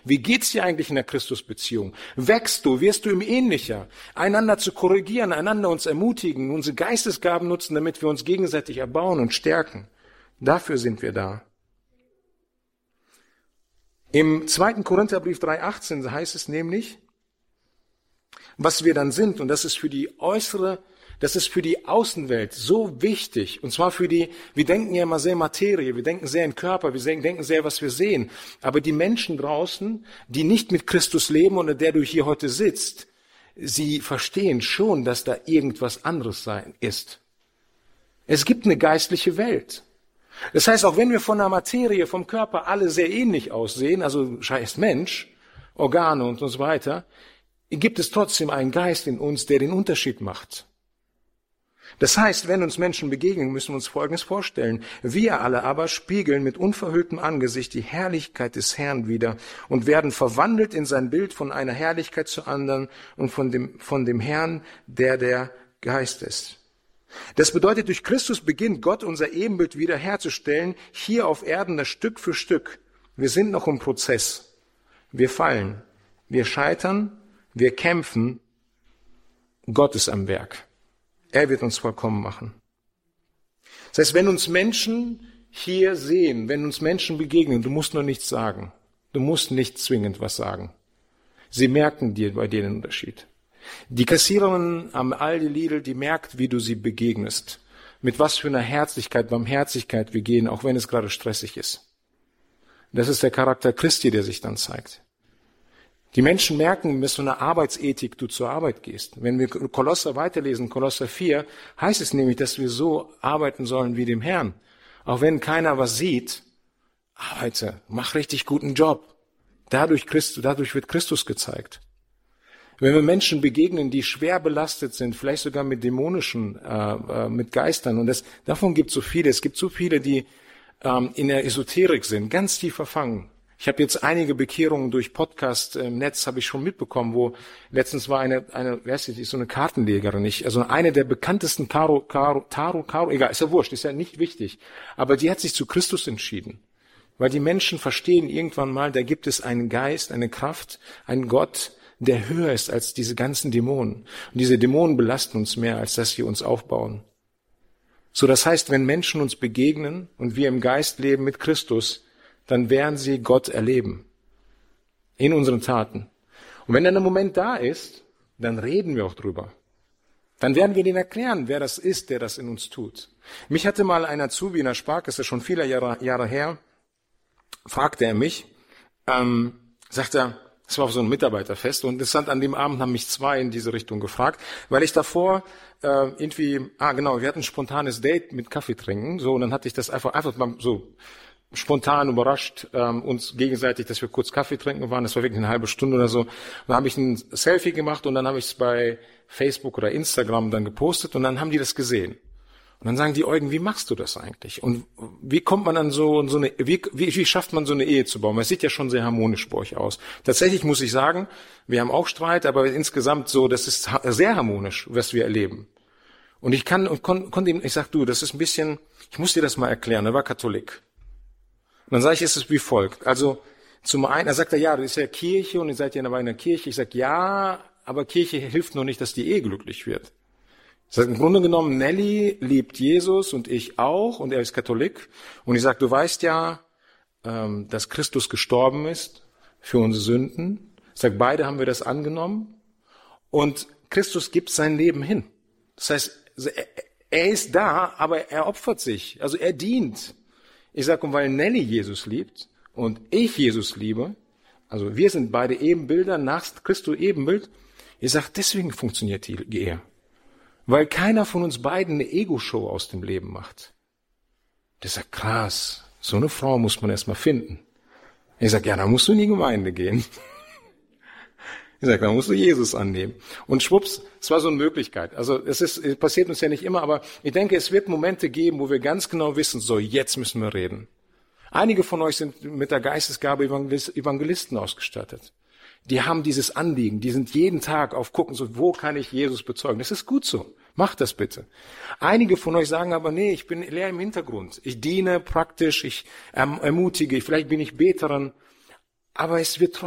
Wie geht's dir eigentlich in der Christusbeziehung? Wächst du? Wirst du ihm ähnlicher? Einander zu korrigieren, einander uns ermutigen, unsere Geistesgaben nutzen, damit wir uns gegenseitig erbauen und stärken. Dafür sind wir da. Im 2. Korintherbrief 3,18 heißt es nämlich, was wir dann sind, und das ist für die Außenwelt so wichtig, und zwar wir denken ja immer sehr Materie, wir denken sehr in Körper, wir denken sehr, was wir sehen, aber die Menschen draußen, die nicht mit Christus leben oder der du hier heute sitzt, sie verstehen schon, dass da irgendwas anderes sein ist. Es gibt eine geistliche Welt. Das heißt, auch wenn wir von der Materie, vom Körper alle sehr ähnlich aussehen, also scheiß Mensch, Organe und so weiter, gibt es trotzdem einen Geist in uns, der den Unterschied macht. Das heißt, wenn uns Menschen begegnen, müssen wir uns Folgendes vorstellen. Wir alle aber spiegeln mit unverhülltem Angesicht die Herrlichkeit des Herrn wider und werden verwandelt in sein Bild von einer Herrlichkeit zur anderen und von dem Herrn, der Geist ist. Das bedeutet, durch Christus beginnt Gott unser Ebenbild wiederherzustellen, hier auf Erden das Stück für Stück. Wir sind noch im Prozess. Wir fallen, wir scheitern, wir kämpfen. Gott ist am Werk. Er wird uns vollkommen machen. Das heißt, wenn uns Menschen hier sehen, wenn uns Menschen begegnen, du musst nur nichts sagen. Du musst nicht zwingend was sagen. Sie merken bei dir den Unterschied. Die Kassiererin am Aldi Lidl, die merkt, wie du sie begegnest. Mit was für einer Herzlichkeit, Barmherzigkeit wir gehen, auch wenn es gerade stressig ist. Das ist der Charakter Christi, der sich dann zeigt. Die Menschen merken, mit so einer Arbeitsethik du zur Arbeit gehst. Wenn wir Kolosser weiterlesen, Kolosser 4, heißt es nämlich, dass wir so arbeiten sollen wie dem Herrn. Auch wenn keiner was sieht, arbeite, mach richtig guten Job. Dadurch wird Christus gezeigt. Wenn wir Menschen begegnen, die schwer belastet sind, vielleicht sogar mit dämonischen, mit Geistern, und davon gibt es so viele. Es gibt so viele, die in der Esoterik sind, ganz tief verfangen. Ich habe jetzt einige Bekehrungen durch Podcast im Netz habe ich schon mitbekommen, wo letztens war eine, wer ist die, so eine Kartenlegerin, also eine der bekanntesten Karo, egal, ist ja wurscht, ist ja nicht wichtig, aber die hat sich zu Christus entschieden, weil die Menschen verstehen irgendwann mal, da gibt es einen Geist, eine Kraft, einen Gott, der höher ist als diese ganzen Dämonen. Und diese Dämonen belasten uns mehr, als dass sie uns aufbauen. So, das heißt, wenn Menschen uns begegnen und wir im Geist leben mit Christus, dann werden sie Gott erleben. In unseren Taten. Und wenn dann ein Moment da ist, dann reden wir auch drüber. Dann werden wir denen erklären, wer das ist, der das in uns tut. Mich hatte mal ein Azubi in der Sparkasse, schon viele Jahre her, fragte er mich, sagt er, es war auf so ein Mitarbeiterfest und an dem Abend haben mich 2 in diese Richtung gefragt, weil ich davor wir hatten ein spontanes Date mit Kaffee trinken, so, und dann hatte ich das einfach mal so spontan überrascht, uns gegenseitig, dass wir kurz Kaffee trinken waren, das war wirklich eine halbe Stunde oder so. Dann habe ich ein Selfie gemacht und dann habe ich es bei Facebook oder Instagram dann gepostet und dann haben die das gesehen. Und dann sagen die, Eugen, wie machst du das eigentlich? Und wie kommt man an wie schafft man so eine Ehe zu bauen? Es sieht ja schon sehr harmonisch bei euch aus. Tatsächlich muss ich sagen, wir haben auch Streit, aber insgesamt so, das ist sehr harmonisch, was wir erleben. Und ich konnte ihm, ich sag, du, das ist ein bisschen, ich muss dir das mal erklären, er war Katholik. Und dann sage ich, es ist wie folgt. Also zum einen, er sagt, ja, das ist ja Kirche und ihr seid ja dabei in der Kirche. Ich sage, ja, aber Kirche hilft noch nicht, dass die Ehe glücklich wird. Ich sage, im Grunde genommen, Nelly liebt Jesus und ich auch und er ist Katholik. Und ich sage, du weißt ja, dass Christus gestorben ist für unsere Sünden. Ich sage, beide haben wir das angenommen. Und Christus gibt sein Leben hin. Das heißt, er ist da, aber er opfert sich. Also er dient. Ich sage, und weil Nelly Jesus liebt und ich Jesus liebe, also wir sind beide Ebenbilder nach Christus Ebenbild, ich sage, deswegen funktioniert die Ehe. Weil keiner von uns beiden eine Ego-Show aus dem Leben macht. Der sagt, krass, so eine Frau muss man erst mal finden. Ich sage, ja, dann musst du in die Gemeinde gehen. Ich sage, dann musst du Jesus annehmen. Und schwupps, es war so eine Möglichkeit. Also es passiert uns ja nicht immer, aber ich denke, es wird Momente geben, wo wir ganz genau wissen, so, jetzt müssen wir reden. Einige von euch sind mit der Geistesgabe Evangelisten ausgestattet. Die haben dieses Anliegen, die sind jeden Tag auf gucken, so, wo kann ich Jesus bezeugen? Das ist gut so. Macht das bitte. Einige von euch sagen aber, nee, ich bin leer im Hintergrund. Ich diene praktisch, ich ermutige, vielleicht bin ich Beterin, aber es wird trotzdem